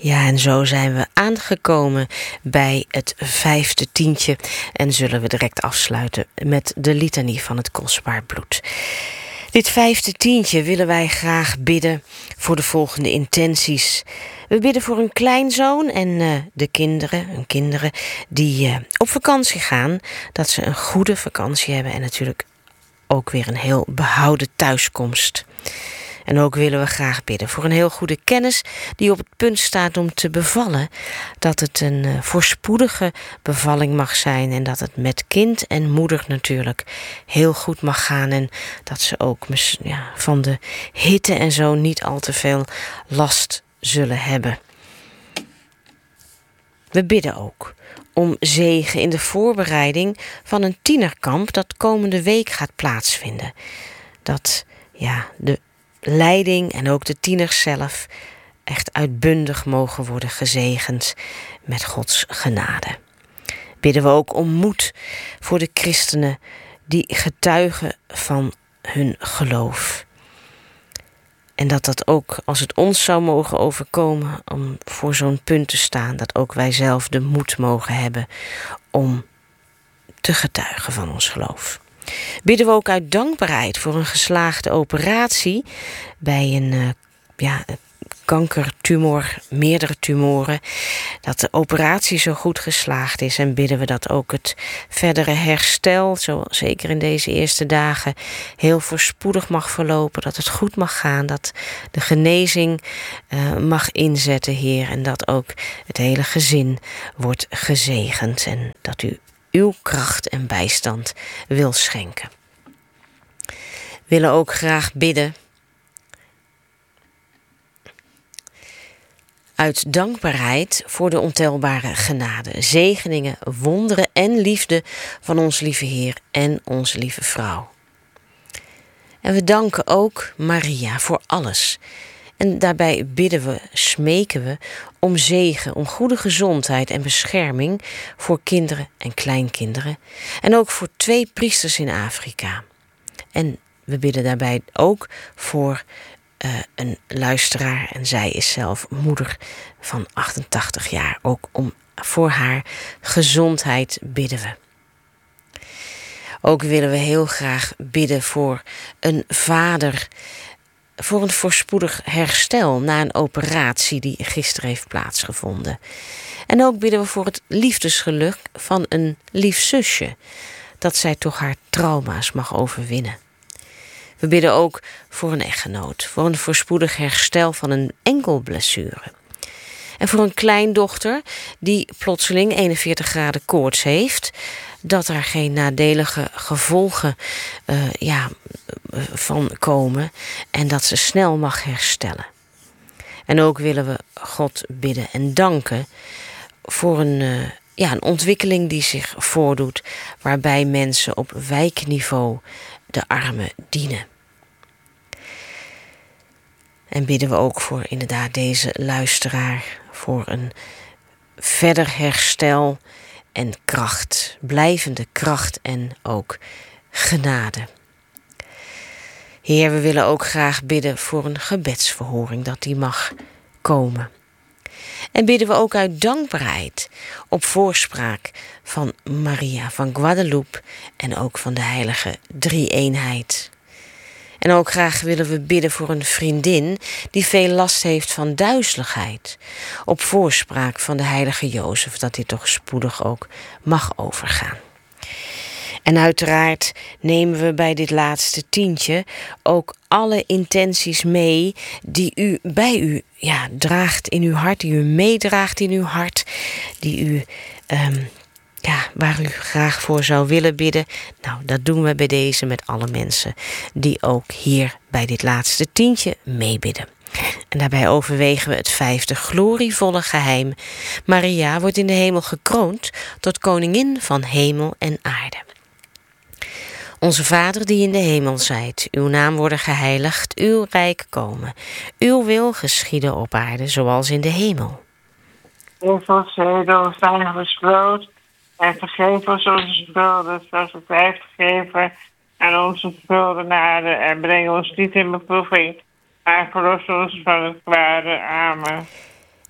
Ja, en zo zijn we aangekomen bij het 5e tientje en zullen we direct afsluiten met de litanie van het kostbaar bloed. Dit 5e tientje willen wij graag bidden voor de volgende intenties. We bidden voor een kleinzoon en hun kinderen die op vakantie gaan, dat ze een goede vakantie hebben en natuurlijk ook weer een heel behouden thuiskomst. En ook willen we graag bidden voor een heel goede kennis die op het punt staat om te bevallen. Dat het een voorspoedige bevalling mag zijn en dat het met kind en moeder natuurlijk heel goed mag gaan. En dat ze ook van de hitte en zo niet al te veel last zullen hebben. We bidden ook om zegen in de voorbereiding van een tienerkamp dat komende week gaat plaatsvinden. Dat de leiding en ook de tieners zelf echt uitbundig mogen worden gezegend met Gods genade. Bidden we ook om moed voor de christenen die getuigen van hun geloof. En dat ook, als het ons zou mogen overkomen om voor zo'n punt te staan, dat ook wij zelf de moed mogen hebben om te getuigen van ons geloof. Bidden we ook uit dankbaarheid voor een geslaagde operatie bij een kankertumor, meerdere tumoren, dat de operatie zo goed geslaagd is en bidden we dat ook het verdere herstel, zo zeker in deze eerste dagen, heel voorspoedig mag verlopen, dat het goed mag gaan, dat de genezing mag inzetten, Heer, en dat ook het hele gezin wordt gezegend en dat u uw kracht en bijstand wil schenken. We willen ook graag bidden uit dankbaarheid voor de ontelbare genade, zegeningen, wonderen en liefde van ons lieve Heer en onze lieve vrouw. En we danken ook Maria voor alles. En daarbij smeken we om zegen, om goede gezondheid en bescherming voor kinderen en kleinkinderen. En ook voor 2 priesters in Afrika. En we bidden daarbij ook voor een luisteraar. En zij is zelf moeder van 88 jaar. Ook voor haar gezondheid bidden we. Ook willen we heel graag bidden voor een vader, voor een voorspoedig herstel na een operatie die gisteren heeft plaatsgevonden. En ook bidden we voor het liefdesgeluk van een lief zusje, dat zij toch haar trauma's mag overwinnen. We bidden ook voor een echtgenoot, voor een voorspoedig herstel van een enkelblessure. En voor een kleindochter die plotseling 41 graden koorts heeft, dat er geen nadelige gevolgen van komen en dat ze snel mag herstellen. En ook willen we God bidden en danken voor een ontwikkeling die zich voordoet, waarbij mensen op wijkniveau de armen dienen. En bidden we ook voor inderdaad deze luisteraar, voor een verder herstel en kracht, blijvende kracht en ook genade. Heer, we willen ook graag bidden voor een gebedsverhoring, dat die mag komen. En bidden we ook uit dankbaarheid op voorspraak van Maria van Guadeloupe en ook van de heilige drie-eenheid. En ook graag willen we bidden voor een vriendin die veel last heeft van duizeligheid. Op voorspraak van de heilige Jozef, dat dit toch spoedig ook mag overgaan. En uiteraard nemen we bij dit laatste tientje ook alle intenties mee die u bij u draagt in uw hart, die u meedraagt in uw hart, die u waar u graag voor zou willen bidden. Nou, dat doen we bij deze met alle mensen die ook hier bij dit laatste tientje meebidden. En daarbij overwegen we het 5e glorievolle geheim. Maria wordt in de hemel gekroond tot koningin van hemel en aarde. Onze Vader die in de hemel zijt, uw naam worden geheiligd, uw rijk komen. Uw wil geschieden op aarde zoals in de hemel. Geef ons heden ons dagelijks brood en vergeef ons onze schulden, zoals we wij vergeven aan onze schuldenaren. En breng ons niet in beproeving, maar verlos ons van het kwade. Amen.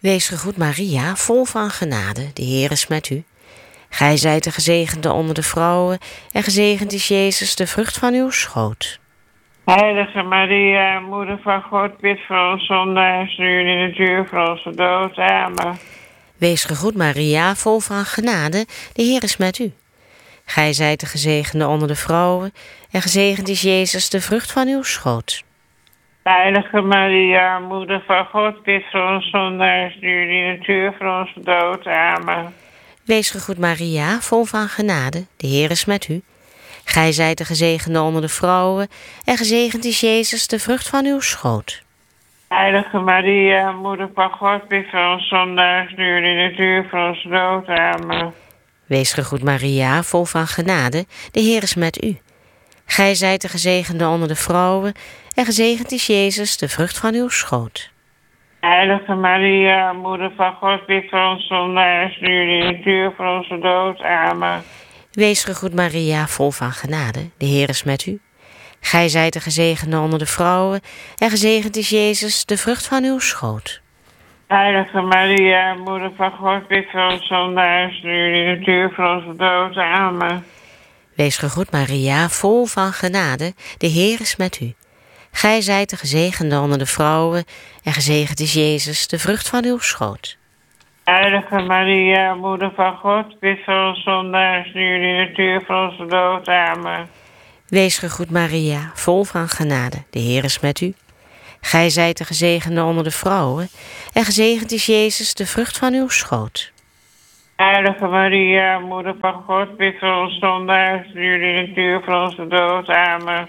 Wees gegroet Maria, vol van genade, de Heer is met u. Gij zijt de gezegende onder de vrouwen, en gezegend is Jezus, de vrucht van uw schoot. Heilige Maria, moeder van God, bid voor ons zondaars, nu en in het uur van onze dood. Amen. Wees gegroet Maria, vol van genade, de Heer is met u. Gij zijt de gezegende onder de vrouwen, en gezegend is Jezus, de vrucht van uw schoot. Heilige Maria, moeder van God, bid voor ons zondaars, nu en in het uur van onze dood. Amen. Wees gegroet Maria, vol van genade, de Heer is met u. Gij zijt de gezegende onder de vrouwen, en gezegend is Jezus, de vrucht van uw schoot. Heilige Maria, moeder van God, bid voor ons zondaars, nu en in het uur van onze dood. Amen. Wees gegroet Maria, vol van genade, de Heer is met u. Gij zijt de gezegende onder de vrouwen, en gezegend is Jezus, de vrucht van uw schoot. Heilige Maria, moeder van God, bid voor ons zondaars, nu en in het uur van onze dood. Amen. Wees gegroet Maria, vol van genade, de Heer is met u. Gij zijt de gezegende onder de vrouwen, en gezegend is Jezus, de vrucht van uw schoot. Heilige Maria, moeder van God, bid voor ons zondaars, nu en in het uur van onze dood. Amen. Wees gegroet Maria, vol van genade, de Heer is met u. Gij zijt de gezegende onder de vrouwen, en gezegend is Jezus, de vrucht van uw schoot. Heilige Maria, moeder van God, bid voor ons zondaars, nu en in het uur van onze dood. Amen. Wees gegroet Maria, vol van genade, de Heer is met u. Gij zijt de gezegende onder de vrouwen, en gezegend is Jezus, de vrucht van uw schoot. Heilige Maria, moeder van God, bid voor ons zondaars, nu en in het uur van onze dood. Amen.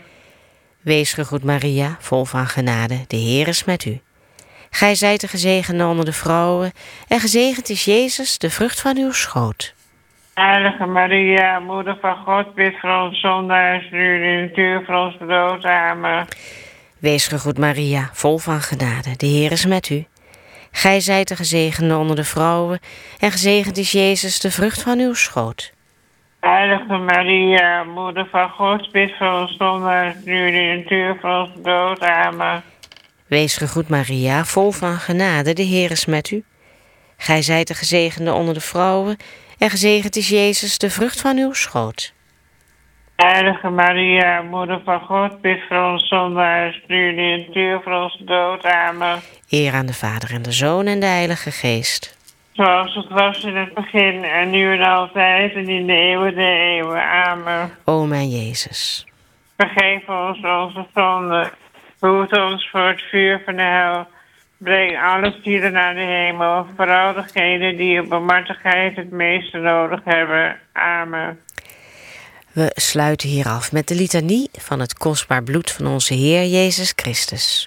Wees gegroet Maria, vol van genade, de Heer is met u. Gij zijt de gezegende onder de vrouwen, en gezegend is Jezus, de vrucht van uw schoot. Heilige Maria, moeder van God, bid voor ons zondaars, nu en in het uur van onze dood. Amen. Wees gegroet Maria, vol van genade, de Heer is met u. Gij zijt de gezegende onder de vrouwen, en gezegend is Jezus, de vrucht van uw schoot. Heilige Maria, moeder van God, bid voor ons zondaars, nu en in het uur van onze dood. Amen. Wees gegroet Maria, vol van genade, de Heer is met u. Gij zijt de gezegende onder de vrouwen, en gezegend is Jezus, de vrucht van uw schoot. Heilige Maria, moeder van God, bid voor ons zondaars, nu en in het uur van onze dood. Amen. Eer aan de Vader en de Zoon en de Heilige Geest. Zoals het was in het begin, en nu en altijd, en in de eeuwen der eeuwen. Amen. O mijn Jezus. Vergeef ons onze zonden. Behoed ons voor het vuur van de hel. Breng alle zielen naar de hemel, vooral degenen die op barmhartigheid het meeste nodig hebben. Amen. We sluiten hier af met de litanie van het kostbaar bloed van onze Heer Jezus Christus.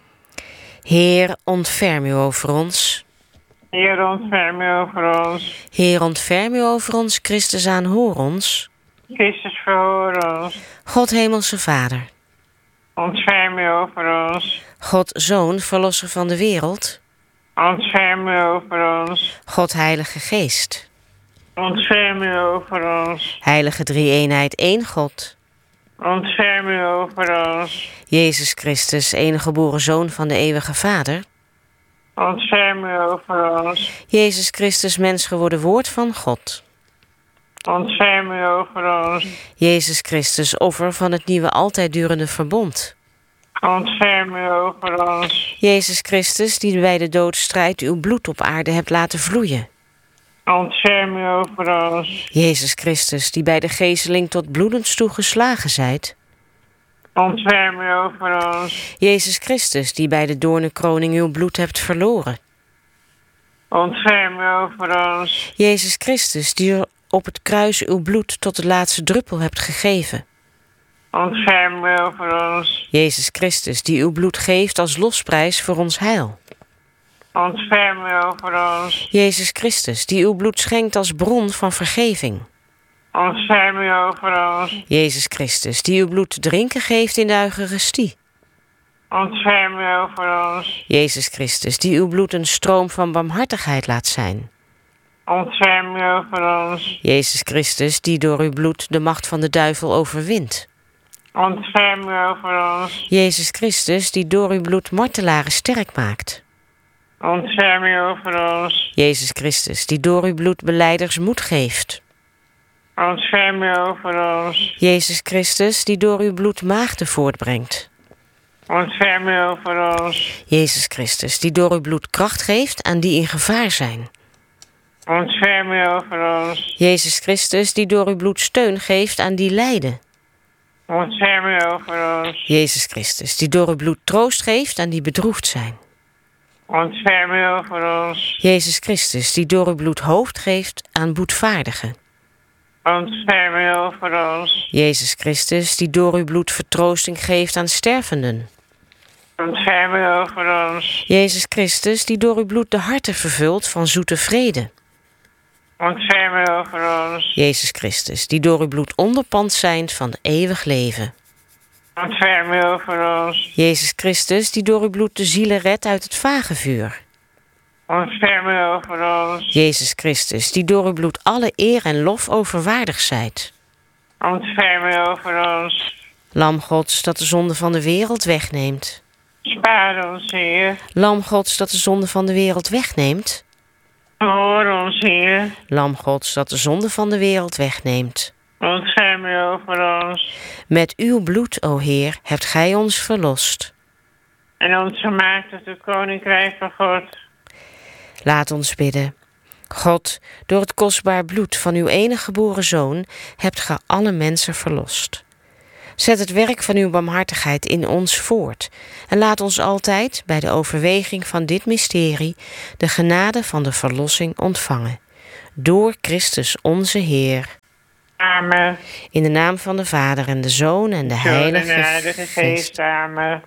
Heer, ontferm u over ons. Heer, ontferm u over ons. Heer, ontferm u over ons. Christus, aanhoor ons. Christus, verhoor ons. God, Hemelse Vader. Ontferm u over ons. God, Zoon, Verlosser van de wereld. Ontferm u over ons. God, Heilige Geest. Ontferm u over ons. Heilige Drie-eenheid, één God. Ontferm u over ons. Jezus Christus, enige geboren Zoon van de eeuwige Vader. Ontferm u over ons. Jezus Christus, mens geworden woord van God. Ontferm u over ons. Jezus Christus, offer van het nieuwe altijd durende verbond. Ontferm u over ons. Jezus Christus, die bij de doodstrijd uw bloed op aarde hebt laten vloeien. Ontferm u over ons. Jezus Christus, die bij de gezeling tot bloedens toe geslagen zijt. Ontferm u over ons. Jezus Christus, die bij de doornenkroning uw bloed hebt verloren. Ontferm u over ons. Jezus Christus, die op het kruis uw bloed tot de laatste druppel hebt gegeven. Ontferm u over ons. Jezus Christus, die uw bloed geeft als losprijs voor ons heil. Ontferm u over ons. Jezus Christus, die uw bloed schenkt als bron van vergeving. Ontferm u over ons. Jezus Christus, die uw bloed te drinken geeft in de Eucharistie. Ontferm u over ons. Jezus Christus, die uw bloed een stroom van barmhartigheid laat zijn. Ontferm u over ons. Jezus Christus, die door uw bloed de macht van de duivel overwint. Ontferm u over ons. Jezus Christus, die door uw bloed martelaren sterk maakt. Ontferm u over ons. Jezus Christus, die door uw bloed belijders moed geeft. Ontferm u over ons. Jezus Christus, die door uw bloed maagden voortbrengt. Ontferm u over ons. Jezus Christus, die door uw bloed kracht geeft aan die in gevaar zijn. Ontferm u over ons. Jezus Christus, die door uw bloed steun geeft aan die lijden. Ontferm u over ons. Jezus Christus, die door uw bloed troost geeft aan die bedroefd zijn. Ontferm u over ons. Jezus Christus, die door uw bloed hoofd geeft aan boetvaardigen. Ontferm u over ons. Jezus Christus, die door uw bloed vertroosting geeft aan stervenden. Ontferm u over ons. Jezus Christus, die door uw bloed de harten vervult van zoete vrede. Ontferm u over ons. Jezus Christus, die door uw bloed onderpand zijn van eeuwig leven. Ontferm u over ons. Jezus Christus, die door uw bloed de zielen redt uit het vagevuur. Ontferm u over ons. Jezus Christus, die door uw bloed alle eer en lof overwaardig zijt. Ontferm u over ons. Lam Gods, dat de zonde van de wereld wegneemt. Spaar ons, Heer. Lam Gods, dat de zonde van de wereld wegneemt. Hoor ons, Heer. Lam Gods, dat de zonde van de wereld wegneemt. Ontferm u over ons. Met uw bloed, o Heer, hebt gij ons verlost. En ons gemaakt tot het koninkrijk van God. Laat ons bidden. God, door het kostbaar bloed van uw enige geboren Zoon hebt ge alle mensen verlost. Zet het werk van uw barmhartigheid in ons voort en laat ons altijd bij de overweging van dit mysterie de genade van de verlossing ontvangen. Door Christus onze Heer. Amen. In de naam van de Vader en de Zoon en de Heilige Geest. Amen.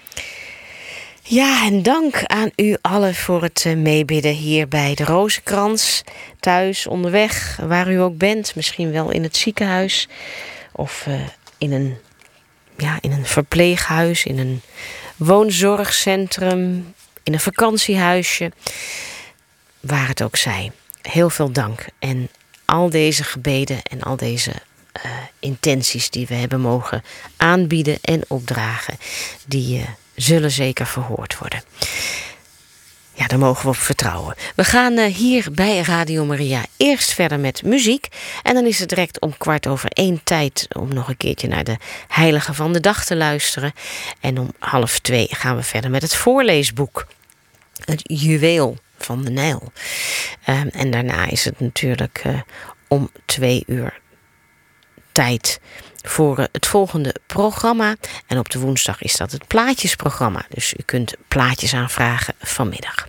Ja, en dank aan u allen voor het meebidden hier bij de Rozenkrans. Thuis, onderweg, waar u ook bent. Misschien wel in het ziekenhuis. Of in een verpleeghuis, in een woonzorgcentrum, in een vakantiehuisje. Waar het ook zij. Heel veel dank. En al deze gebeden en al deze intenties die we hebben mogen aanbieden en opdragen, die zullen zeker verhoord worden. Ja, daar mogen we op vertrouwen. We gaan hier bij Radio Maria eerst verder met muziek. En dan is het direct om 1:15 tijd om nog een keertje naar de Heilige van de Dag te luisteren. En om 1:30 gaan we verder met het voorleesboek. Het Juweel van de Nijl. En daarna is het natuurlijk om 2:00 tijd voor het volgende programma. En op de woensdag is dat het plaatjesprogramma. Dus u kunt plaatjes aanvragen vanmiddag.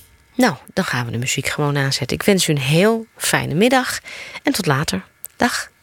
Dan gaan we de muziek gewoon aanzetten. Ik wens u een heel fijne middag. En tot later. Dag.